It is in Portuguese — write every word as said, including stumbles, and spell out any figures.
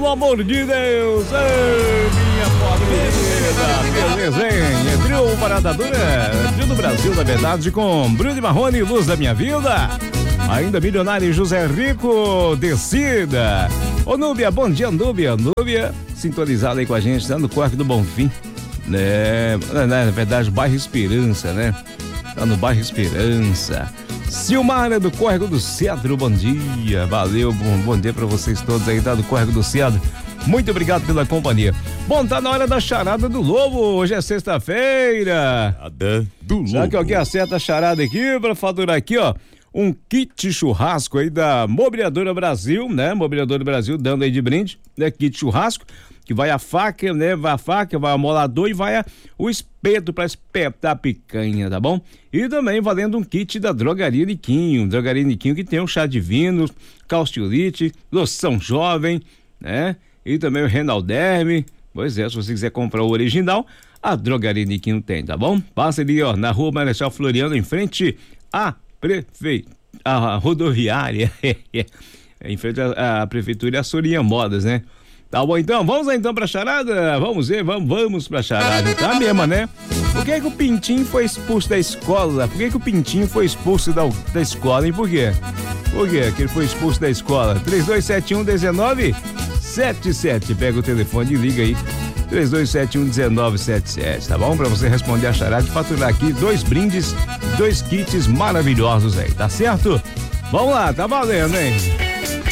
pelo amor de Deus! Ei, minha pobre vida! Belezinha! Trio Parada Dura, trio do Brasil, na verdade, com Bruno Marrone, Luz da Minha Vida. Ainda Milionário José Rico, Descida. Ô Núbia, bom dia, Núbia. Núbia, sintonizada aí com a gente, tá no Corte do Bonfim, né? Na verdade, bairro Esperança, né? Tá no bairro Esperança. Silmara do Córrego do Cedro, bom dia. Valeu, bom, bom dia pra vocês todos aí, tá do Córrego do Cedro. Muito obrigado pela companhia. Bom, tá na hora da charada do Lobo. Hoje é sexta-feira. Charada do Lobo. Já que alguém acerta a charada aqui pra faturar aqui, ó, um kit churrasco aí da Mobiliadora Brasil, né? Mobiliadora Brasil dando aí de brinde, né? Kit churrasco, que vai a faca, né? Vai a faca, vai o amolador e vai a, o espeto para espetar a picanha, tá bom? E também valendo um kit da Drogaria Niquinho, Drogaria Niquinho, que tem um chá de vinho, calciolite, loção jovem, né? E também o Renalderme. Pois é, se você quiser comprar o original, a Drogaria Niquinho tem, tá bom? Passa ali, ó, na rua Marechal Floriano, em frente a prefeito, a rodoviária, em frente à prefeitura e a Sorinha Modas, né? Tá bom, então, vamos lá então pra charada, vamos ver, vamos, vamos pra charada, tá mesmo, né? Por que que o Pintinho foi expulso da escola? Por que que o Pintinho foi expulso da, da escola, hein? Por quê? Por quê que ele foi expulso da escola? três dois sete um um nove sete sete, pega o telefone e liga aí, três dois sete um um nove sete sete, tá bom? Pra você responder a charada e faturar aqui dois brindes, dois kits maravilhosos aí, tá certo? Vamos lá, tá valendo, hein?